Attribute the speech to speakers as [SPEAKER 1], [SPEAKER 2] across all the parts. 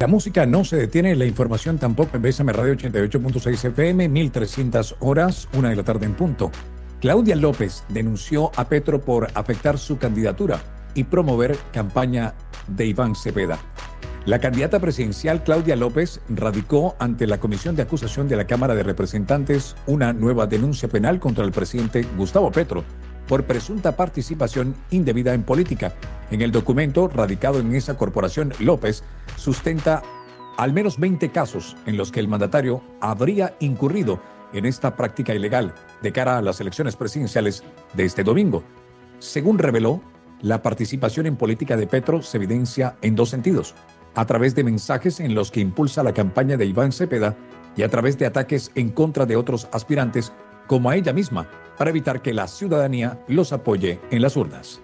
[SPEAKER 1] música no se detiene, la información tampoco en Bésame Radio 88.6 FM, 1300 horas, 1 de la tarde en punto. Claudia López denunció a Petro por afectar su candidatura y promover campaña de Iván Cepeda. La candidata presidencial Claudia López radicó ante la Comisión de Acusación de la Cámara de Representantes una nueva denuncia penal contra el presidente Gustavo Petro por presunta participación indebida en política. En el documento radicado en esa corporación, López sustenta al menos 20 casos en los que el mandatario habría incurrido en esta práctica ilegal de cara a las elecciones presidenciales de este domingo. Según reveló, la participación en política de Petro se evidencia en dos sentidos: a través de mensajes en los que impulsa la campaña de Iván Cepeda y a través de ataques en contra de otros aspirantes, como a ella misma, para evitar que la ciudadanía los apoye en las urnas.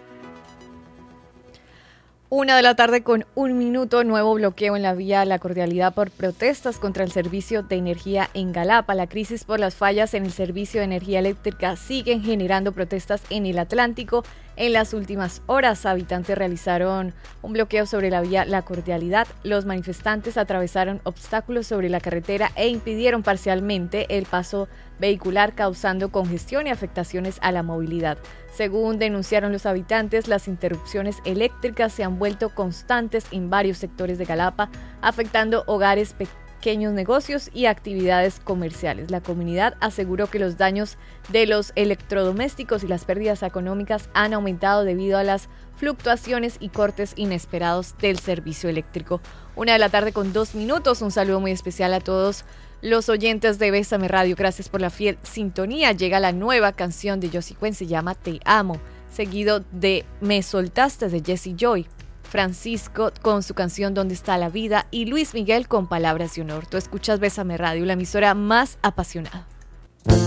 [SPEAKER 2] 1 de la tarde con 1 minuto, nuevo bloqueo en la vía La Cordialidad por protestas contra el servicio de energía en Galapa. La crisis por las fallas en el servicio de energía eléctrica siguen generando protestas en el Atlántico. En las últimas horas, habitantes realizaron un bloqueo sobre la vía La Cordialidad. Los manifestantes atravesaron obstáculos sobre la carretera e impidieron parcialmente el paso vehicular, causando congestión y afectaciones a la movilidad. Según denunciaron los habitantes, las interrupciones eléctricas se han vuelto constantes en varios sectores de Galapa, afectando hogares, pequeños negocios y actividades comerciales. La comunidad aseguró que los daños de los electrodomésticos y las pérdidas económicas han aumentado debido a las fluctuaciones y cortes inesperados del servicio eléctrico. 1 de la tarde con 2 minutos. Un saludo muy especial a todos los oyentes de Bésame Radio. Gracias por la fiel sintonía. Llega la nueva canción de Josie Cuen, se llama Te Amo, seguido de Me Soltaste de Jessie Joy, Francisco con su canción ¿Dónde está la vida? Y Luis Miguel con Palabras de Honor. Tú escuchas Bésame Radio, la emisora más apasionada.